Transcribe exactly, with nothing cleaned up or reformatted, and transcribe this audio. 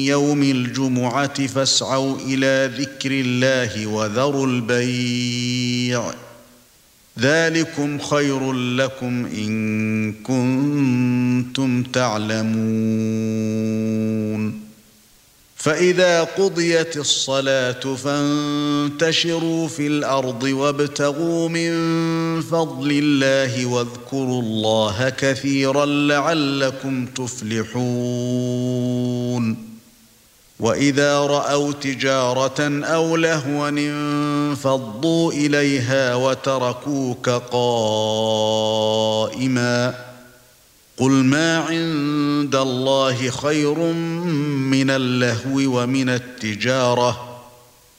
يوم الجمعة فاسعوا إلى ذكر الله وذروا البيع ذلكم خير لكم إن كنتم تعلمون فإذا قضيت الصلاة فانتشروا في الأرض وابتغوا من فضل الله واذكروا الله كثيرا لعلكم تفلحون وإذا رأوا تجارة أو لهوا انفضوا إليها وتركوك قائما قل ما عند الله خير من اللهو ومن التجارة